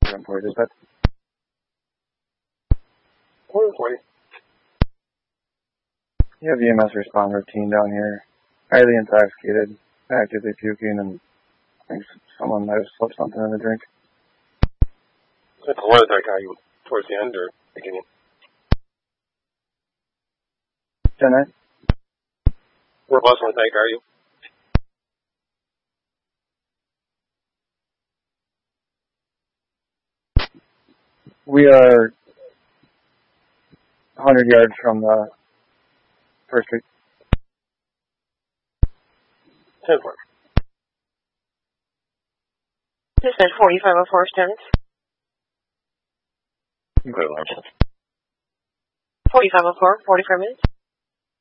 140, is that? 140. You have EMS response routine down here. Highly intoxicated, actively puking, and I think someone might have slipped something in the drink. Where was that guy? Towards the end or beginning? 10-9? Where was that guy? Are you? We are 100 yards from the First Street. 10-4. This is 4504 Stearns. Good, 4504, 45 minutes.